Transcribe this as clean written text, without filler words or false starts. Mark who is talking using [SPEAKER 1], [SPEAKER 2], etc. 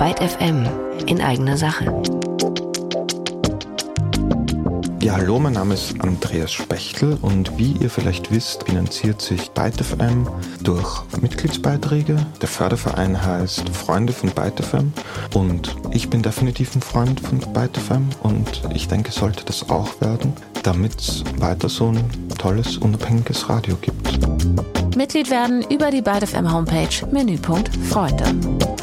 [SPEAKER 1] Byte FM in eigener Sache.
[SPEAKER 2] Ja, hallo, mein Name ist Andreas Spechtel und wie ihr vielleicht wisst, finanziert sich Byte FM durch Mitgliedsbeiträge. Der Förderverein heißt Freunde von Byte FM und ich bin definitiv ein Freund von Byte FM und ich denke, sollte das auch werden, damit es weiter so ein tolles, unabhängiges Radio gibt.
[SPEAKER 1] Mitglied werden über die Byte FM Homepage, Menüpunkt Freunde.